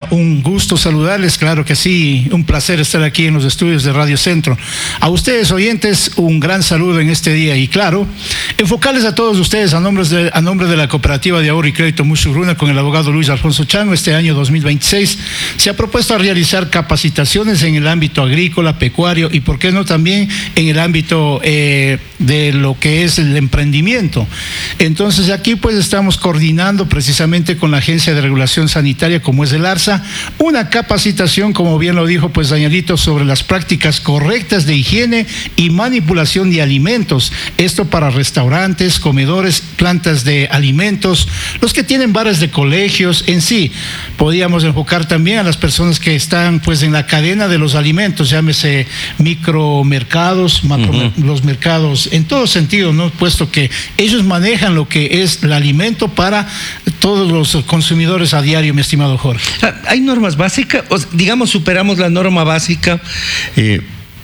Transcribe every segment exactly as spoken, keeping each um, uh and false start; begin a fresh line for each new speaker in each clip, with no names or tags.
un gusto saludarles, claro que sí, un placer estar aquí en los estudios de Radio Centro. A ustedes, oyentes, un gran saludo en este día y, claro, enfocarles a todos ustedes a nombre de, a nombre de la Cooperativa de Ahorro y Crédito Musurruna con el abogado Luis Alfonso Chango. Este año dos mil veintiséis se ha propuesto a realizar capacitaciones en el ámbito agrícola, pecuario y, por qué no, también en el ámbito eh, de lo que es el emprendimiento. Entonces, aquí pues estamos coordinando precisamente con la Agencia de Regulación Sanitaria, como es el ARSA, una capacitación, como bien lo dijo pues Danielito, sobre las prácticas correctas de higiene y manipulación de alimentos. Esto para restaurantes, comedores, plantas de alimentos, los que tienen bares de colegios en sí. Podríamos enfocar también a las personas que están pues en la cadena de los alimentos, llámese micromercados, macro, uh-huh. los mercados, en todo sentido, ¿no? Puesto que ellos manejan lo que es el alimento para todos los consumidores a diario, mi estimado Jorge.
¿Hay normas básicas? O, digamos, superamos la norma básica. Eh,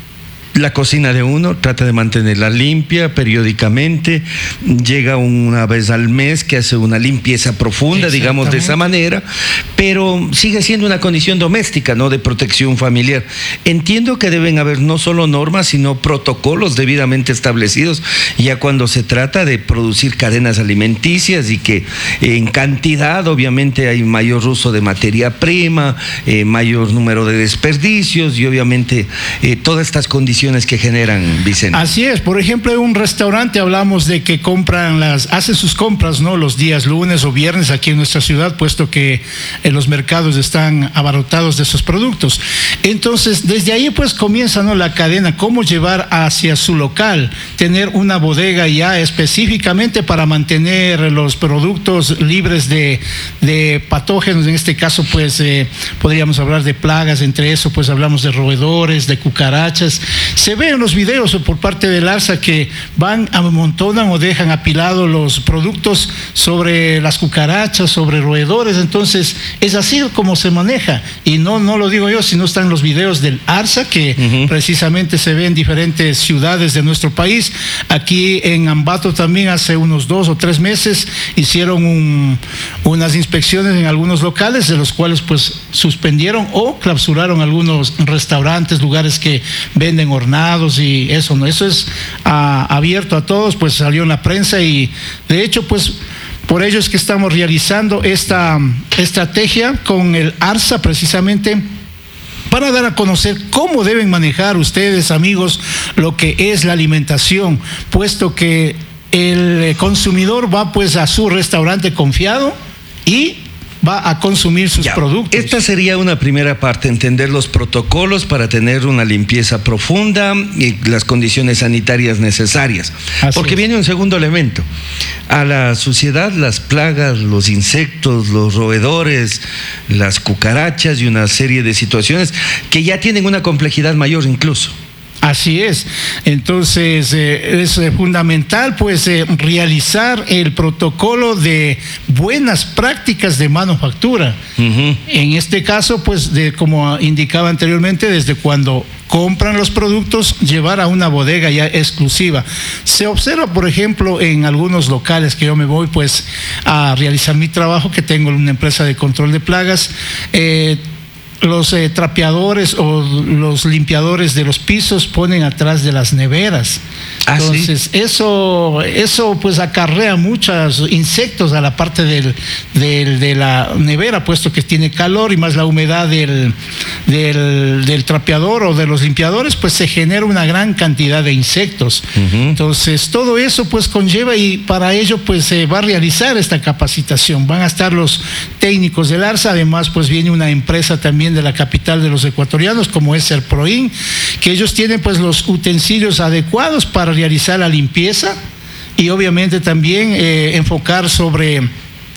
La cocina de uno trata de mantenerla limpia periódicamente, llega una vez al mes que hace una limpieza profunda, digamos de esa manera, pero sigue siendo una condición doméstica, no de protección familiar. Entiendo que deben haber no solo normas, sino protocolos debidamente establecidos, ya cuando se trata de producir cadenas alimenticias y que en cantidad obviamente hay mayor uso de materia prima, eh, mayor número de desperdicios y obviamente eh, todas estas condiciones que generan, Vicente.
Así es. Por ejemplo, en un restaurante hablamos de que compran las, hacen sus compras, ¿no?, los días lunes o viernes aquí en nuestra ciudad, puesto que en los mercados están abarrotados de esos productos. Entonces, desde ahí pues comienza, ¿no?, la cadena, cómo llevar hacia su local, tener una bodega ya específicamente para mantener los productos libres de, de patógenos. En este caso, pues eh, podríamos hablar de plagas, entre eso pues hablamos de roedores, de cucarachas. Se ve en los videos por parte del ARSA que van, amontonan o dejan apilados los productos sobre las cucarachas, sobre roedores. Entonces, es así como se maneja. Y no, no lo digo yo, sino están los videos del ARSA que uh-huh. precisamente se ve en diferentes ciudades de nuestro país. Aquí en Ambato también hace unos dos o tres meses hicieron un, unas inspecciones en algunos locales, de los cuales pues suspendieron o clausuraron algunos restaurantes, lugares que venden hornados y eso, ¿no? Eso es ah, abierto a todos, pues salió en la prensa y de hecho pues por ello es que estamos realizando esta estrategia con el ARSA precisamente para dar a conocer cómo deben manejar ustedes, amigos, lo que es la alimentación, puesto que el consumidor va pues a su restaurante confiado y va a consumir sus ya, productos.
Esta sería una primera parte, entender los protocolos para tener una limpieza profunda y las condiciones sanitarias necesarias. Así Porque es. Viene un segundo elemento. A la suciedad, las plagas, los insectos, los roedores, las cucarachas y una serie de situaciones que ya tienen una complejidad mayor incluso.
Así es. Entonces eh, es eh, fundamental pues eh, realizar el protocolo de buenas prácticas de manufactura. Uh-huh. En este caso pues de, como indicaba anteriormente, desde cuando compran los productos, llevar a una bodega ya exclusiva. Se observa, por ejemplo, en algunos locales que yo me voy pues a realizar mi trabajo, que tengo una empresa de control de plagas, eh, los eh, trapeadores o los limpiadores de los pisos ponen atrás de las neveras. ¿Ah, Entonces, sí? eso, eso pues acarrea muchos insectos a la parte del, del, de la nevera, puesto que tiene calor y más la humedad del, del, del trapeador o de los limpiadores, pues se genera una gran cantidad de insectos. Uh-huh. Entonces, todo eso pues conlleva, y para ello pues se va a realizar esta capacitación. Van a estar los técnicos del ARSA, además pues viene una empresa también de la capital de los ecuatorianos, como es Serproin, que ellos tienen pues los utensilios adecuados para realizar la limpieza y obviamente también eh, enfocar sobre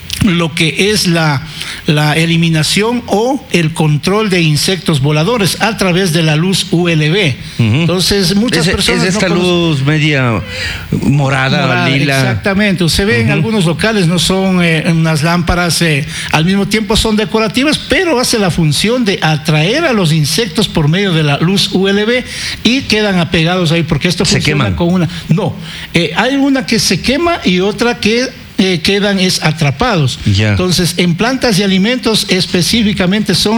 lo que es la, la eliminación o el control de insectos voladores a través de la luz U L V. Uh-huh. Entonces, muchas
es,
personas...
Es esta no luz media morada, morada lila.
Exactamente. Se ve uh-huh. en algunos locales, no son eh, unas lámparas, eh, al mismo tiempo son decorativas, pero hace la función de atraer a los insectos por medio de la luz U L V y quedan apegados ahí, porque esto
se
funciona
queman.
Con una... No, eh, hay una que se quema y otra que... Eh, quedan es atrapados. Yeah. Entonces, en plantas y alimentos específicamente son